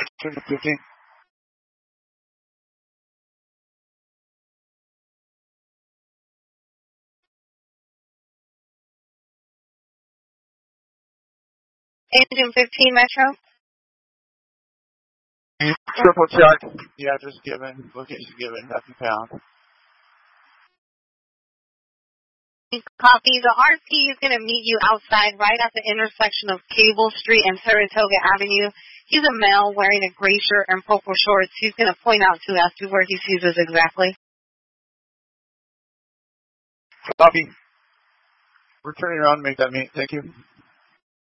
Turn to 15. Engine 15 Metro. Triple check. The address given, location given, nothing found. Copy. The RP is going to meet you outside right at the intersection of Cable Street and Saratoga Avenue. He's a male wearing a gray shirt and purple shorts. He's going to point out to us where he sees us exactly. Copy. We're turning around to make that meet. Thank you.